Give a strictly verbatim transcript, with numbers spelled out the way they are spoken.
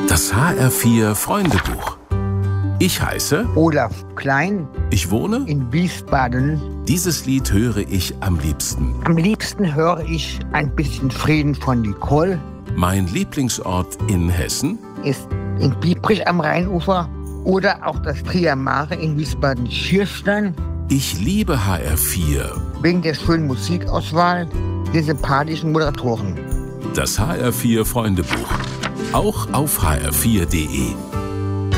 Das H R vier Freundebuch. Ich heiße Olaf Klein. Ich wohne in Wiesbaden. Dieses Lied höre ich am liebsten. Am liebsten höre ich ein bisschen Frieden von Nicole. Mein Lieblingsort in Hessen Ist in Biebrich am Rheinufer oder auch das Trier Mare in Wiesbaden-Schierstein. Ich liebe H R vier. Wegen der schönen Musikauswahl, der sympathischen Moderatoren. Das H R vier Freundebuch. Auch auf h r vier punkt de.